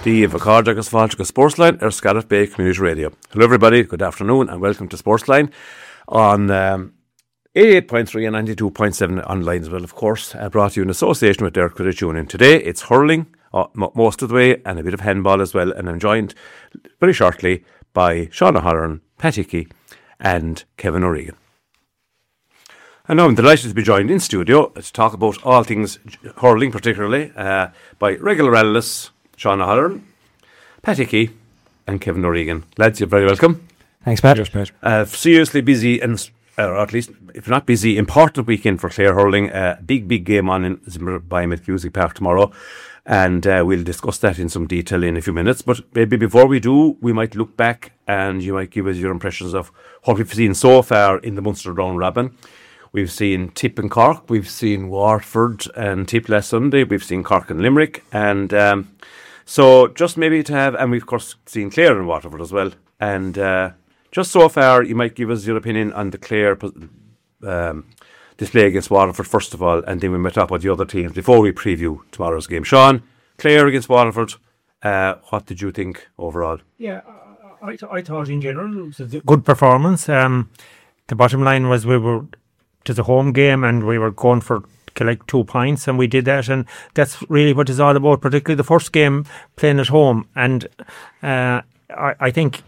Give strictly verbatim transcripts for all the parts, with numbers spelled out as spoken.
Díomh Accord agus Fáilte go Sportsline ar Scariff Bay Community Radio. Hello everybody, good afternoon and welcome to Sportsline on um, eighty-eight point three and ninety-two point seven online as well, of course, uh, brought to you in association with Derek Credit Union. Today it's hurling uh, m- most of the way and a bit of handball as well, and I'm joined very shortly by Sean O'Halloran, Patty Key and Kevin O'Regan. And now I'm delighted to be joined in studio to talk about all things hurling particularly uh, by regular analysts Sean O'Halloran, Patty Key and Kevin O'Regan. Lads, you're very welcome. Thanks, Pat. Cheers, Pat. Uh, seriously busy, and or at least, if not busy, important weekend for Clare hurling. Uh, big, big game on in Biomet Music Park tomorrow. And uh, we'll discuss that in some detail in a few minutes. But maybe before we do, we might look back and you might give us your impressions of what we've seen so far in the Munster round robin. We've seen Tip and Cork, we've seen Waterford and Tip last Sunday, we've seen Cork and Limerick, and um, so just maybe to have, and we've of course seen Clare and Waterford as well, and uh, just so far you might give us your opinion on the Clare um, display against Waterford first of all, and then we might talk about the other teams before we preview tomorrow's game. Sean, Clare against Waterford, uh, what did you think overall? Yeah, I, th- I thought in general it was a good performance. Um, the bottom line was we were, it was a home game and we were going for collect two points, and we did that, and that's really what it's all about, particularly the first game playing at home. And uh, I, I think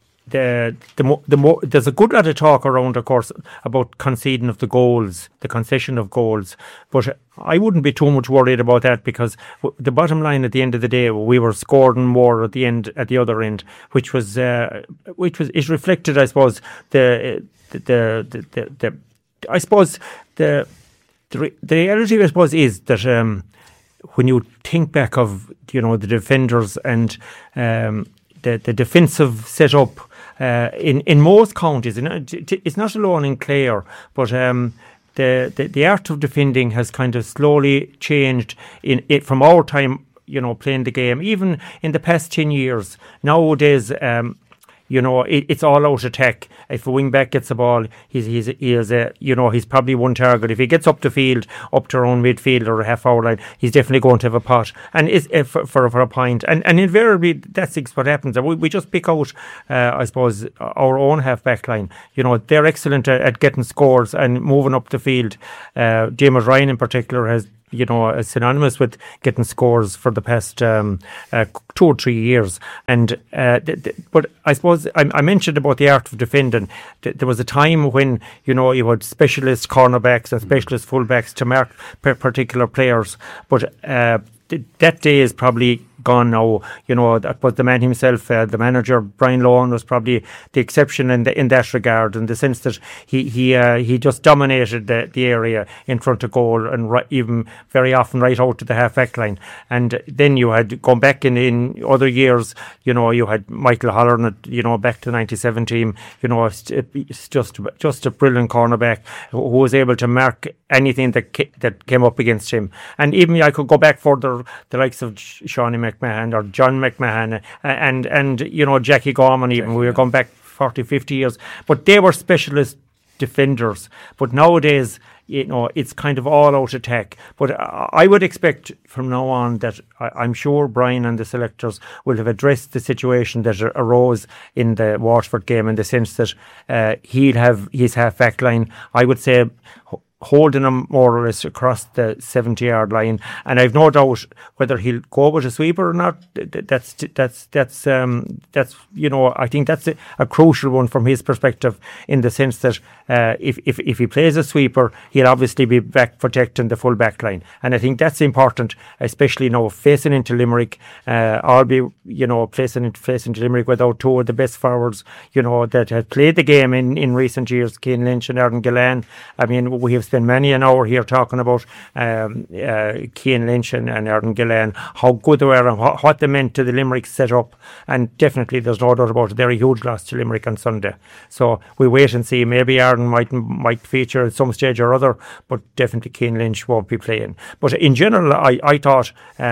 the the mo- the mo- there's a good lot of talk around, of course, about conceding of the goals, the concession of goals, but I wouldn't be too much worried about that, because w- the bottom line at the end of the day, we were scoring more at the end, at the other end, which was uh, which was it reflected, I suppose, the the the the, the, the I suppose the The, re- the reality, I suppose, is that um, when you think back of, you know, the defenders and um, the the defensive setup uh, in in most counties, and it's not alone in Clare, but um, the, the the art of defending has kind of slowly changed in it from our time, you know, playing the game. Even in the past ten years, nowadays. Um, You know, it, it's all out attack. If a wing back gets the ball, he's he's he is a you know he's probably one target. If he gets up the field, up to around midfield or a half hour line, he's definitely going to have a pot, and is uh, for, for for a point. And and invariably that's what happens. We we just pick out, uh, I suppose, our own half back line. You know, they're excellent at, at getting scores and moving up the field. Uh, James Ryan in particular has, you know, is synonymous with getting scores for the past um, uh, two or three years. And uh, th- th- but I suppose I, I mentioned about the art of defending. Th- there was a time when, you know, you had specialist cornerbacks and specialist fullbacks to mark per- particular players, but uh, th- that day is probably gone now. You know, that was the man himself, uh, the manager Brian Lohan was probably the exception in the, in that regard, in the sense that he he uh, he just dominated the, the area in front of goal, and right, even very often right out to the half back line. And then you had gone back in, in other years, you know, you had Michael Halloran, you know, back to the ninety-seven team, you know, it's, it's just just a brilliant cornerback who, who was able to mark anything that ca- that came up against him. And even I could go back further, the likes of Shawnee McMahon or John McMahon and, and you know, Jackie Gorman even. Jackie, we were yeah. going back forty, fifty years. But they were specialist defenders. But nowadays, you know, it's kind of all out attack. But I would expect from now on that I'm sure Brian and the selectors will have addressed the situation that arose in the Waterford game, in the sense that uh, he'll have his half-back line, I would say, holding him more or less across the seventy-yard line, and I've no doubt whether he'll go with a sweeper or not. That's that's that's um, that's you know I think that's a, a crucial one from his perspective, in the sense that uh, if if if he plays a sweeper, he'll obviously be back protecting the full back line, and I think that's important, especially now facing into Limerick. Uh, I'll be you know facing into facing into Limerick without two of the best forwards, you know, that have played the game in, in recent years, Cian Lynch and Aaron Gillan. I mean, we have spent many an hour here talking about um, uh, Cian Lynch and, and Aaron Gillan, how good they were and what, what they meant to the Limerick setup. And definitely, there's no doubt about it, they're a huge loss to Limerick on Sunday. So we wait and see. Maybe Aaron might might feature at some stage or other, but definitely Cian Lynch won't be playing. But in general, I, I thought um,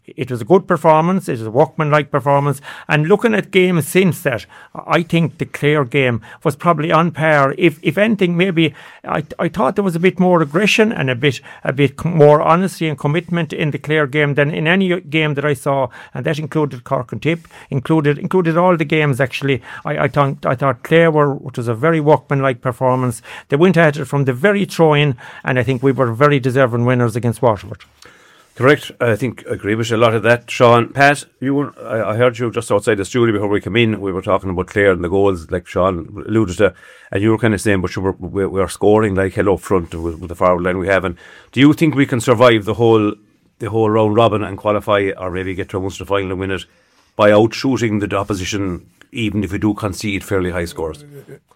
it was a good performance. It was a workman-like performance. And looking at games since that, I think the Clare game was probably on par. If if anything, maybe I I thought there was a bit more aggression and a bit a bit more honesty and commitment in the Clare game than in any game that I saw, and that included Cork and Tip, included included all the games actually. I I thought I thought Clare were, which was a very workman-like performance. They went at it from the very throw-in, and I think we were very deserving winners against Waterford. Correct. I think I agree with a lot of that, Sean. Pat, you were, I, I heard you just outside the studio before we came in. We were talking about Clare and the goals, like Sean alluded to, and you were kind of saying, but you were, we, we are scoring like hell up front with, with the forward line we have. And do you think we can survive the whole the whole round robin and qualify, or maybe get to almost the final and win it by outshooting the opposition, even if we do concede fairly high scores?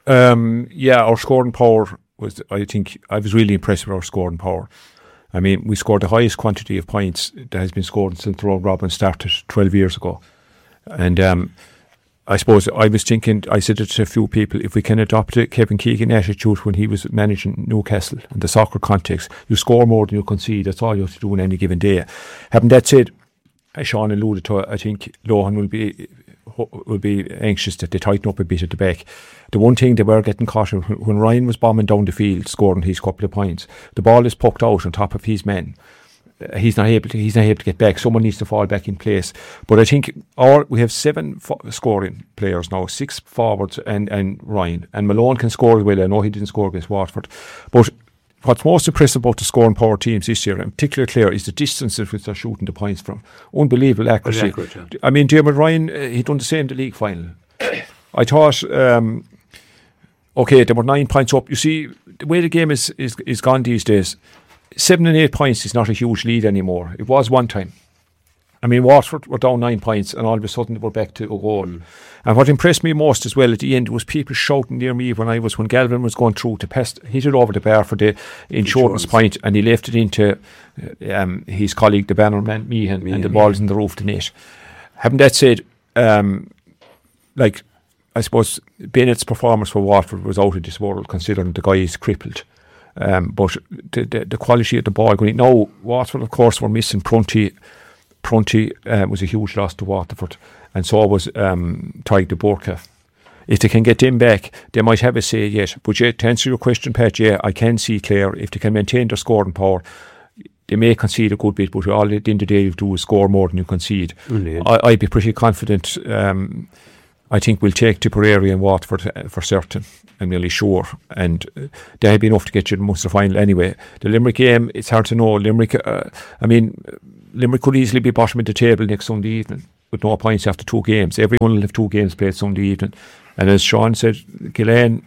Um, yeah, our scoring power was, I think, I was really impressed with our scoring power. I mean, we scored the highest quantity of points that has been scored since the round robin started twelve years ago. And um, I suppose I was thinking, I said it to a few people, if we can adopt a Kevin Keegan attitude when he was managing Newcastle in the soccer context, you score more than you concede. That's all you have to do on any given day. Having that said, as Sean alluded to, I think Lohan will be will be anxious that they tighten up a bit at the back. The one thing they were getting caught in, when Ryan was bombing down the field, scoring his couple of points, the ball is poked out on top of his men. He's not able to. He's not able to get back. Someone needs to fall back in place. But I think our we have seven fo- scoring players now, six forwards and and Ryan, and Malone can score as well. I know he didn't score against Watford, but what's most impressive about the scoring power teams this year, in particular Clare, is the distances which they're shooting the points from. Unbelievable accuracy. Accurate, yeah. I mean, Dermot Ryan, uh, he done the same in the league final. I thought, um, okay, there were nine points up. You see, the way the game is, is is gone these days, seven and eight points is not a huge lead anymore. It was one time. I mean, Watford were down nine points and all of a sudden they were back to a goal. Mm. And what impressed me most as well at the end was people shouting near me when I was, when Galvin was going through to pass, hit it over the bar for the insurance point, and he left it into um, his colleague, the bannerman, Meehan, Meehan, and the ball's in the roof of the net. Having that said, um, like, I suppose Bennett's performance for Watford was out of this world, considering the guy is crippled. Um, but the, the, the quality of the ball going in. Now, Watford, of course, were missing Prunty. Prunty uh, was a huge loss to Waterford, and so was um, Tyg de Burka. If they can get them back, they might have a say yet. But yeah, to answer your question, Pat, yeah, I can see Clare, if they can maintain their scoring power, they may concede a good bit, but all at the end of the day you do is score more than you concede. I, I'd be pretty confident. Um, I think we'll take Tipperary and Watford uh, for certain. I'm nearly sure, and uh, they have been enough to get you to the Munster final anyway. The Limerick game, it's hard to know. Limerick, uh, I mean, Limerick could easily be bottom of the table next Sunday evening with no points after two games. Everyone will have two games played Sunday evening, and as Sean said, Gillane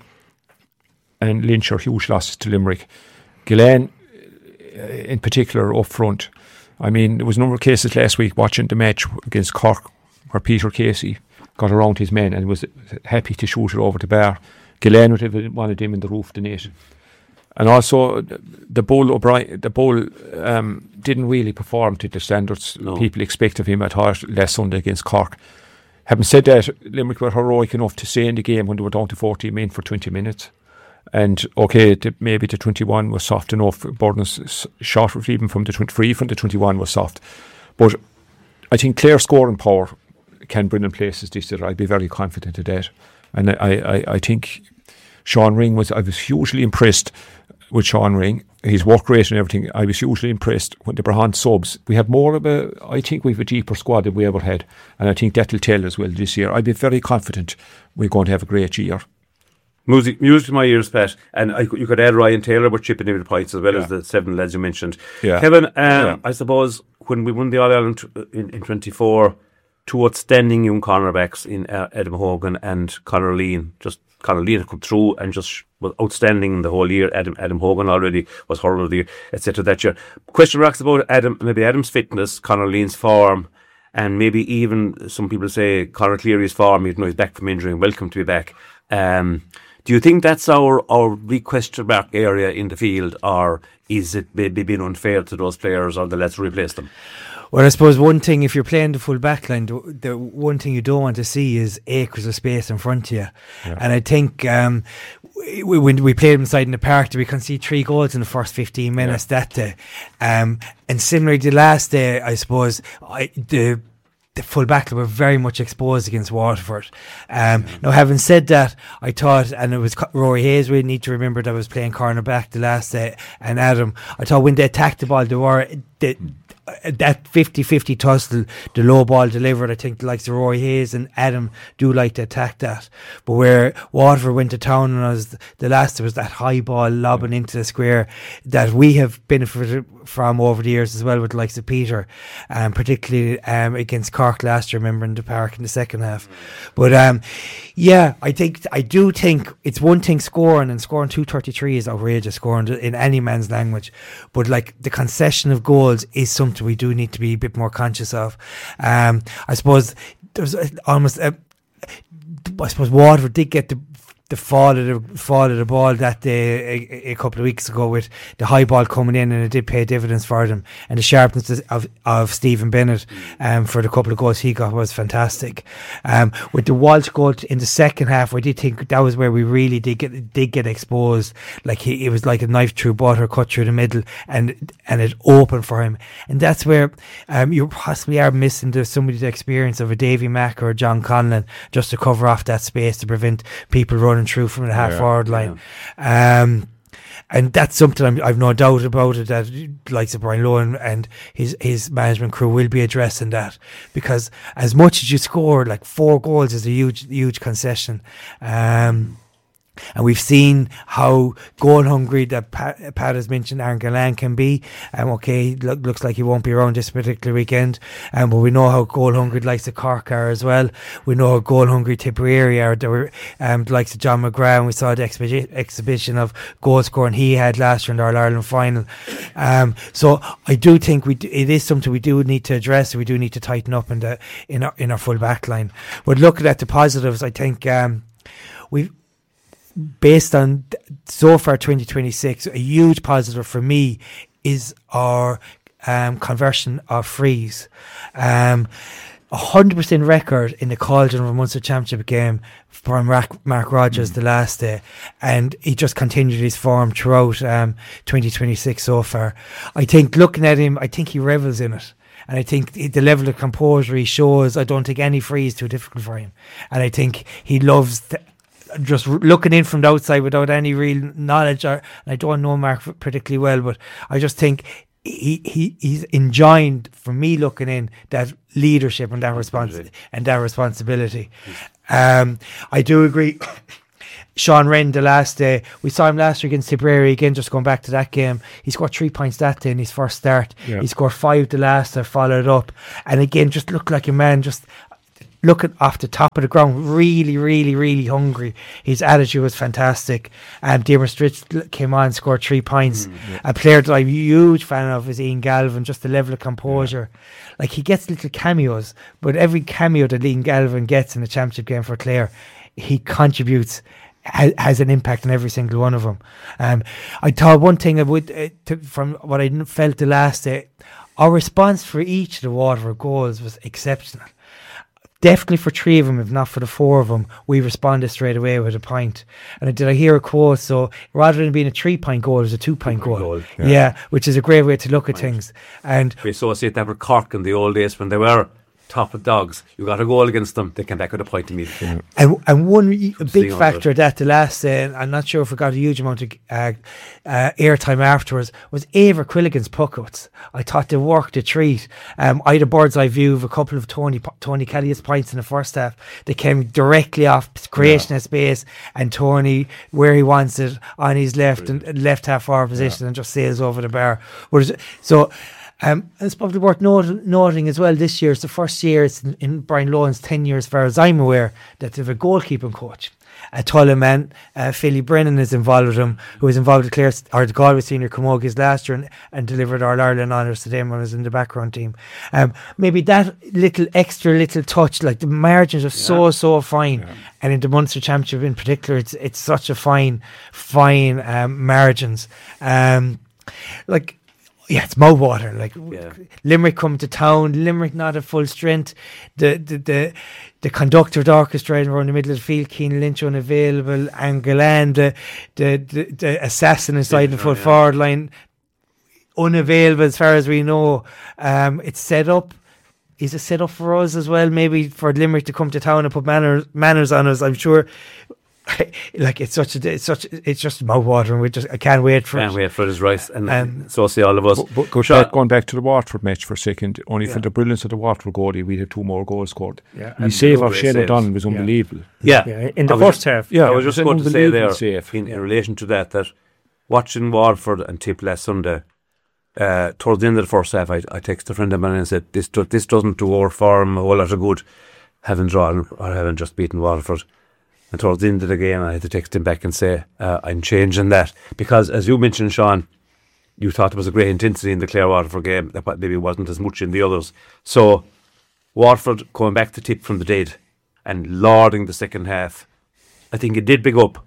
and Lynch are huge losses to Limerick. Gillane, uh, in particular, up front. I mean, there was a number of cases last week watching the match against Cork where Peter Casey got around his men and was happy to shoot it over the bar. Gillane would have wanted him in the roof of the net. And also, the Bull O'Brien, the Bull um, didn't really perform to the standards no. people expect of him at heart last Sunday against Cork. Having said that, Limerick were heroic enough to stay in the game when they were down to fourteen men for twenty minutes. And okay, the, maybe the twenty-one was soft enough. Burden's shot even from the twenty-three from the twenty-one was soft. But I think Clare's scoring power can bring in places this year. I'd be very confident of that. And I, I, I think Sean Ring was, I was hugely impressed with Sean Ring, his work rate and everything. I was hugely impressed when the Brahan subs. We have more of a, I think we have a deeper squad than we ever had. And I think that'll tell as well this year. I'd be very confident we're going to have a great year. Music, music to my ears, Pat. And I, you could add Ryan Taylor, but chipping in the points as well yeah. as the seven lads you mentioned. Yeah. Kevin, um, yeah. I suppose when we won the All-Ireland in, in twenty-four, two outstanding young cornerbacks in uh, Adam Hogan and Conor Lean. Just Conor Lean had come through and just was outstanding the whole year. Adam Adam Hogan already was hurler of the year, et cetera. That year. Question rocks about Adam, maybe Adam's fitness, Conor Lean's form, and maybe even some people say Conor Cleary's form. Even though he's back from injury and welcome to be back. Um, do you think that's our our big question mark area in the field, or is it maybe being unfair to those players, or the let's replace them? Well, I suppose one thing, if you're playing the full back line, the, the one thing you don't want to see is acres of space in front of you. Yeah. And I think um, we, when we played inside in the park, we conceded three goals in the first fifteen minutes yeah. that day. Um, and similarly, the last day, I suppose, I, the the full back line were very much exposed against Waterford. Um, mm-hmm. Now, having said that, I thought, and it was Rory Hayes, we need to remember that was playing cornerback the last day, and Adam, I thought when they attacked the ball, they were... They, that fifty-fifty tussle, the low ball delivered, I think the likes of Roy Hayes and Adam do like to attack that. But where Waterford went to town and was the last, there was that high ball lobbing into the square that we have benefited from over the years as well with the likes of Peter, um, particularly um, against Cork last year, remember, in the park in the second half. But um, yeah, I think I do think it's one thing scoring, and scoring two thirty-three is outrageous, scoring in any man's language. But like the concession of goals is something we do need to be a bit more conscious of. Um, I suppose there's almost a, I suppose Waterford did get the the fall of the fall of the ball that day a, a couple of weeks ago with the high ball coming in, and it did pay dividends for them. And the sharpness of of Stephen Bennett um, for the couple of goals he got was fantastic. Um, with the Walsh goal in the second half, I did think that was where we really did get did get exposed. Like he, it was like a knife through butter, cut through the middle, and and it opened for him. And that's where um, you possibly are missing the somebody the experience of a Davy Mack or a John Conlon just to cover off that space to prevent people running through from the half yeah, forward line. Yeah. Um, and that's something I'm, I've no doubt about it, that likes of Brian Lohan and his his management crew will be addressing that, because as much as you score, like four goals is a huge huge concession. Um, And we've seen how goal hungry that Pat, Pat has mentioned Aaron Gillan can be. Um, okay, look, looks like he won't be around this particular weekend. Um, but we know how goal hungry the likes of Cork are as well. We know how goal hungry Tipperary are. There were um, the likes of John McGrath, and we saw the exhibi- exhibition of goal scoring he had last year in the All-Ireland final. Um, so I do think we do, it is something we do need to address. We do need to tighten up in the in our, in our full back line. But looking at the positives, I think um, we've based on so far twenty twenty-six, a huge positive for me is our um, conversion of frees. Um, a hundred percent record in the Cauldron of a Munster Championship game from Mark, Mark Rogers mm. the last day, and he just continued his form throughout um, twenty twenty-six so far. I think looking at him, I think he revels in it. And I think the level of composure he shows, I don't think any free is too difficult for him. And I think he loves the, just looking in from the outside without any real knowledge, or I don't know Mark particularly well, but I just think he, he he's enjoying, for me looking in, that leadership and that respons- and that responsibility. Um, I do agree. Sean Wren, the last day, we saw him last year against Tipperary again, just going back to that game. He scored three points that day in his first start. Yeah. He scored five the last day, followed up. And again, just looked like a man, just looking off the top of the ground, really, really, really hungry. His attitude was fantastic. Um, Diarmuid Stritch came on, scored three points. Mm, yeah. A player that I'm a huge fan of is Ian Galvin, just the level of composure. Yeah. Like, he gets little cameos, but every cameo that Ian Galvin gets in a championship game for Clare, he contributes, ha- has an impact on every single one of them. Um, I thought one thing I would, uh, to, from what I felt the last day, our response for each of the Waterford goals was exceptional. Definitely for three of them, if not for the four of them, we responded straight away with a point. And did I hear a quote? So rather than being a three-point goal, it was a two-point goal. goal yeah. yeah, which is a great way to look at things. And we associate that with Cork in the old days when they were top of dogs. You got a goal against them, they came back with a point immediately. Yeah. And and one big factor that the last day, uh, I'm not sure if we got a huge amount of uh, uh, airtime afterwards, was Ava Quilligan's puckouts. I thought they worked a treat. Um, I had a bird's eye view of a couple of Tony Tony Kelly's points in the first half. They came directly off creation yeah. of space, and Tony, where he wants it, on his left Brilliant. and left half forward position, yeah. and just sails over the bar. So Um, it's probably worth not- noting as well, this year it's the first year it's in, in Brian Lohan's tenure, as far as I'm aware, that they have a goalkeeping coach. A Tulla man, uh, Philly Brennan is involved with him, who was involved with Clare, or the Galway Senior Camogies last year, and, and delivered All Ireland honours to them when I was in the background team. Um, maybe that little extra little touch, like the margins are yeah. so, so fine. Yeah. And in the Munster Championship in particular, it's it's such a fine, fine um, margins. Um, like, Yeah, it's mouthwater. Like Yeah. Limerick come to town, Limerick not at full strength. The the the, the conductor of the orchestra around the middle of the field, Keane Lynch unavailable, Angolan, the the, the, the assassin inside Yeah, the full yeah. forward line, unavailable as far as we know. Um, it's set up. Is it set up for us as well? Maybe for Limerick to come to town and put manners manners on us. I'm sure. Like it's such a it's such it's just mouthwater, and we just I can't wait for Can't it. wait for his rice, and Um, so see all of us. But, but go Sure. back, going back to the Watford match for a second, only Yeah. for the brilliance of the Watford goalie, we had two more goals scored. Yeah, The and save good of great Shane saves. O'Donnell was Yeah. unbelievable. Yeah, yeah, in the I was first just- half. Yeah, I it was was just an going to say there, unbelievable save. in, in relation to that, that watching Waterford and Tip last Sunday, uh, towards the end of the first half, I, I texted a friend of mine and said, this, do, this doesn't do our form a whole lot of good, having drawn or having just beaten Waterford. And towards the end of the game, I had to text him back and say, uh, I'm changing that. Because, as you mentioned, Sean, you thought there was a great intensity in the Clare Waterford game, that maybe wasn't as much in the others. So, Waterford going back to Tip from the dead and lording the second half, I think it did big up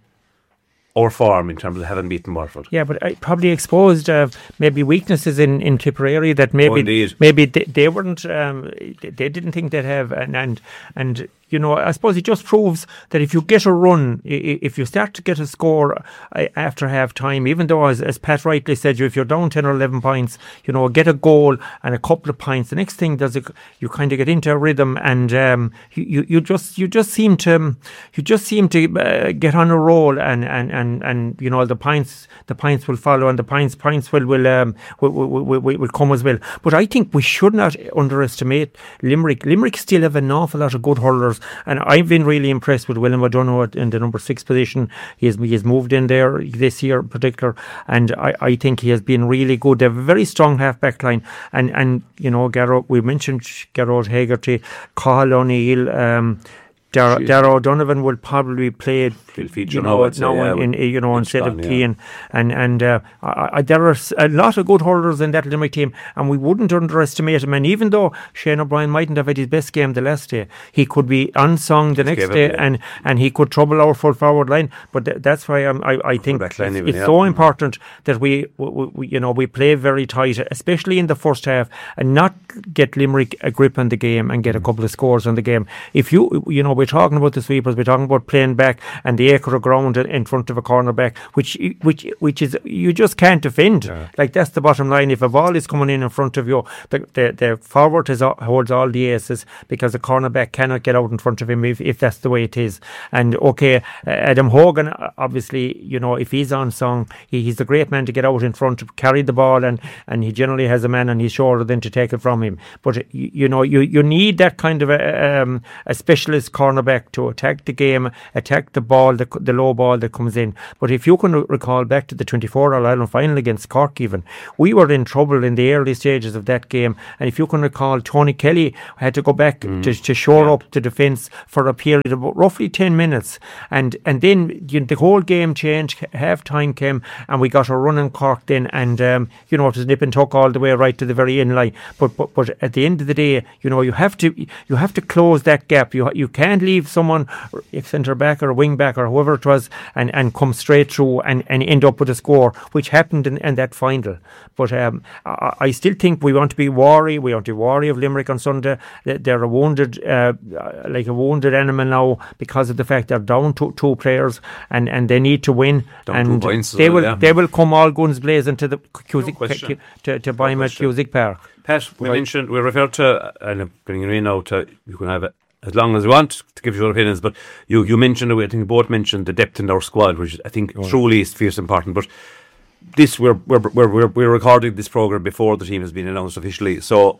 our form in terms of having beaten Waterford. Yeah, but I probably exposed uh, maybe weaknesses in, in Tipperary that maybe Oh, indeed. maybe they, they weren't um, they they didn't think they'd have, and and and you know, I suppose it just proves that if you get a run, i- i- if you start to get a score uh, after half time, even though as, as Pat rightly said, you if you're down ten or eleven points, you know, get a goal and a couple of points, the next thing does it, you kind of get into a rhythm, and um, you, you you just you just seem to you just seem to uh, get on a roll, and and and and you know the points the points will follow, and the points points will will um will, will, will, will come as well. But I think we should not underestimate Limerick. Limerick still have an awful lot of good hurlers, and I've been really impressed with William O'Donoghue in the number six position. He has he has moved in there this year in particular, and I, I think he has been really good. They have a very strong half back line, and and you know Garrod, we mentioned Garrod Hegarty, Cathal O'Neill, um Dar- Jeez. Darragh O'Donovan will probably play, He'll feature you now, know, I'd say, now yeah, in, in you know with instead of John, yeah. Keane, and and uh, I, I, there are s- a lot of good hurlers in that Limerick team, and we wouldn't underestimate him. And even though Shane O'Brien mightn't have had his best game the last day, he could be unsung the next gave it, day, yeah. and, and he could trouble our full forward line. But th- that's why I'm, I I think back line it's, even, it's yeah. so important that we, we, we you know we play very tight, especially in the first half, and not get Limerick a grip on the game and get a couple of scores on the game. If you you know we're talking about the sweepers, we're talking about playing back and the acre of ground in- in front of a cornerback, which which which is you just can't defend. Yeah. Like that's the bottom line. If a ball is coming in in front of you, the the, the forward is, all- holds all the aces because the cornerback cannot get out in front of him if, if that's the way it is. And okay, uh, Adam Hogan, uh, obviously, you know, if he's on song, he, he's a great man to get out in front, carry the ball, and and he generally has a man on his shoulder then to take it from him. But uh, you, you know, you you need that kind of a um, a specialist cornerback to attack the game, attack the ball, the, the low ball that comes in. But if you can recall back to the twenty-four All-Ireland final against Cork even, we were in trouble in the early stages of that game. And if you can recall, Tony Kelly had to go back Mm. to, to shore up the defence for a period of roughly ten minutes. And and then you know, the whole game changed, half time came, and we got a run in Cork then. And, um, you know, it was nip and tuck all the way right to the very end line. But, but but at the end of the day, you know, you have to you have to close that gap. You you can't leave someone, if centre back or wing back or whoever it was, and, and come straight through and, and end up with a score, which happened in, in that final. But um, I, I still think we want to be wary. We want to be wary of Limerick on Sunday. They- They're a wounded, uh, like a wounded animal now because of the fact they're down two, two players and, and they need to win. Down two and points as they well, will yeah. they will come all guns blazing to the Cusick, question. to to buy him at question. Cusick Park. Pat, we Right. mentioned, we referred to, and I'm bringing you in now to, you can have it as long as you want to give your opinions, but you, you mentioned, I think you both mentioned the depth in our squad, which I think Oh. truly is fierce important. But this, we're, we're, we're, we're, we're recording this programme before the team has been announced officially. So,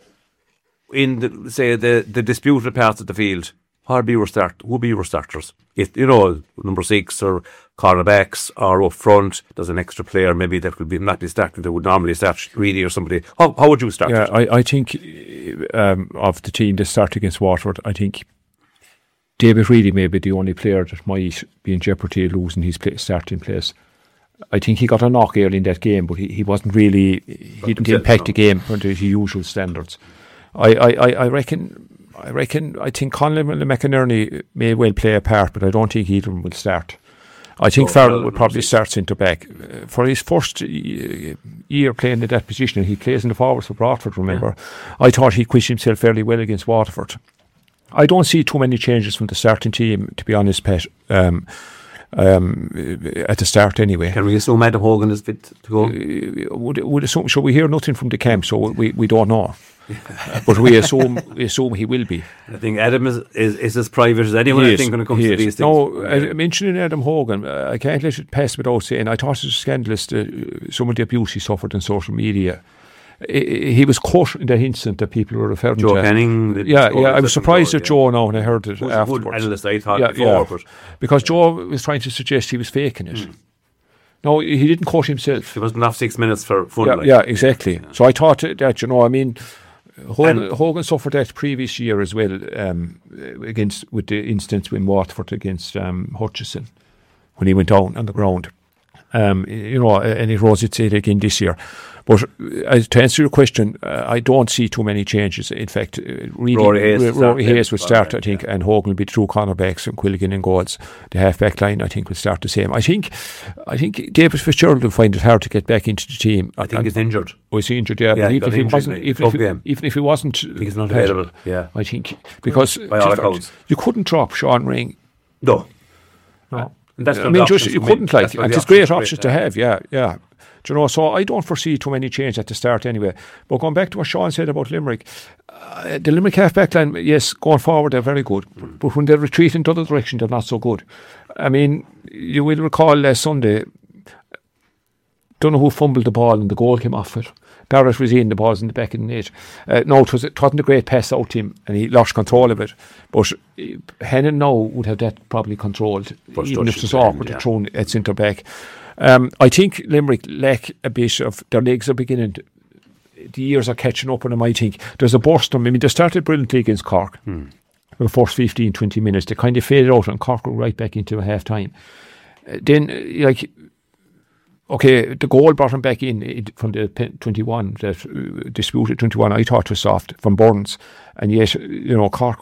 in the, say, the, the disputed parts of the field, what would be your start? Who would be your starters? If, you know, number six or cornerbacks or up front, there's an extra player maybe that would be not be starting that would normally start Reedy or somebody. How, how would you start? Yeah, it? I, I think um, of the team that start against Waterford, I think David Reedy may be the only player that might be in jeopardy of losing his play, starting place. I think he got a knock early in that game, but he, he wasn't really, he didn't himself, impact no. the game under his usual standards. I, I, I, I reckon, I reckon, I think Conlon and McInerney may well play a part, but I don't think either of them will start. I think So, Farrell well, would probably start centre back uh, for his first uh, year playing in that position. He plays in the forwards for Bradford. Remember, yeah. I thought he quit himself fairly well against Waterford. I don't see too many changes from the starting team, to be honest, Pat. Um, um, at the start, anyway. Can we assume Adam Hogan is fit to go? Uh, would would assume? So we hear nothing from the camp, so we we don't know. uh, but we assume we assume he will be. I think Adam is is, is as private as anyone. He I think is, when it comes he to is. these things. No, uh, mentioning Adam Hogan, uh, I can't let it pass without saying I thought it was scandalous uh, some of the abuse he suffered in social media. He, he was caught in that incident that people were referring Joe to. Canning. Yeah, yeah. I was surprised at Joe now when I heard it Who's afterwards. a good analyst, I thought yeah, before, yeah. but because Joe was trying to suggest he was faking it. Mm. No, he didn't coach himself. He wasn't off six minutes for fun. Yeah, like. yeah, exactly. Yeah. So I thought that, you know, I mean, Hogan, Hogan suffered that previous year as well um, against with the instance in Waterford against um, Hutchison when he went down on the ground. Um, you know, and it rose its head again this year. But uh, to answer your question, uh, I don't see too many changes. In fact, uh, really, Rory Hayes, R- Rory Hayes would start, right, I think, yeah. and Hogan will be two cornerbacks and Quilligan and goals. The half-back line, I think, will start the same. I think, I think David Fitzgerald will find it hard to get back into the team. I think and, he's injured. Was he injured? Yeah, yeah but even if he wasn't, even if, he, even if he wasn't, I think he's not available. Yeah, I think because by all accounts, you couldn't drop Sean Ring. No, no. And that's I mean, just you couldn't like. And it's great options to have. Yeah, yeah. Do you know, so I don't foresee too many changes at the start anyway. But going back to what Sean said about Limerick, uh, the Limerick half-back line, yes, going forward they're very good. Mm. But when they retreat in the other direction, they're not so good. I mean, you will recall last Sunday, don't know who fumbled the ball and the goal came off it. Barrett was in, the ball's in the back of the net. Uh, no, it, was, it wasn't a great pass out to him and he lost control of it. But uh, Hennon now would have that probably controlled, First even if touch it's is awkward yeah. to throw at centre back. Um, I think Limerick lack a bit of, their legs are beginning, to, the years are catching up on them, I think. There's a burst on them. I mean, they started brilliantly against Cork. Hmm. The first fifteen, twenty minutes, they kind of faded out and Cork were right back into a half time. Uh, then, uh, like, okay, the goal brought him back in it, from the twenty-one, that uh, disputed twenty-one, I thought was soft, from Burns. And yet, you know, Cork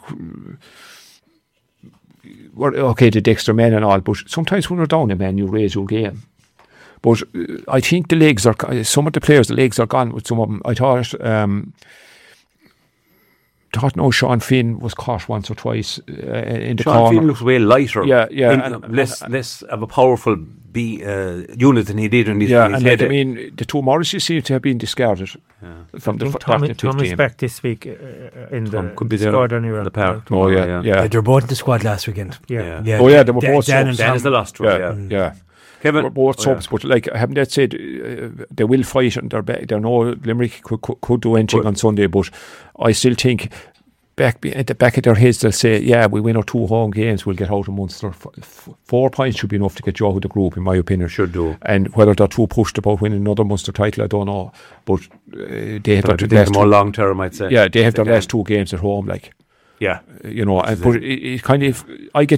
were, okay, the Dexter men and all, but sometimes when you're down a man, you raise your game. But uh, I think the legs are, some of the players, the legs are gone with some of them. I thought, um, thought no, Sean Finn was caught once or twice uh, in the Sean corner. Finn looks way lighter. Yeah, yeah. In, and, less, and, less of a powerful B uh, unit than he did in his, yeah, his and head. like, I mean, the two Morrises seem to have been discarded yeah. from the Tommy, starting Tommy's team. back this week uh, in Tom the could be there squad anyway. in the park. Oh yeah, yeah. Yeah, yeah. they were both in the squad last weekend. Yeah. Yeah. Yeah. Oh yeah, they were Dan- both Dan subs. and Dan is the last one. Yeah, Yeah, yeah. yeah. Kevin, We're both oh, subs, yeah. but like having that said, uh, they will fight and they're back. They know Limerick could, could, could do anything But, on Sunday, but I still think back at the back of their heads they'll say, yeah, we win our two home games, we'll get out of Munster. F- f- four points should be enough to get you out of the group, in my opinion. Should do. And whether they're too pushed about winning another Munster title, I don't know. But uh, they have But their I think last more two, long term, I'd say. yeah, they have their They last can. two games at home, like. Yeah. You know, and, but it, it kind of, I get